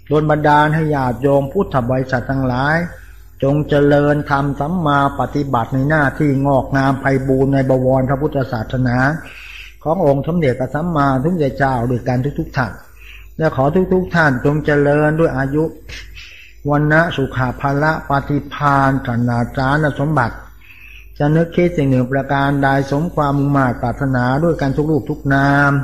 โดนบันดาลให้ญาติโยมพุทธบริษัททั้งหลายจงเจริญธรรมสัมมาปฏิบัติในหน้าที่งอกงามไพบูลย์ในบวรพระพุทธศาสนาขององค์สมเด็จพระสัมมาสัมพุทธเจ้าด้วยกันทุกท่านและขอทุกท่านจงเจริญด้วยอายุวันนะสุขภาละปฏิภาณธนาจารสมบัติจะนึกคิดสิ่งหนึ่งประการใดสมความมุ่งมั่นปรารถนาด้วยกันทุกรูปทุกนาม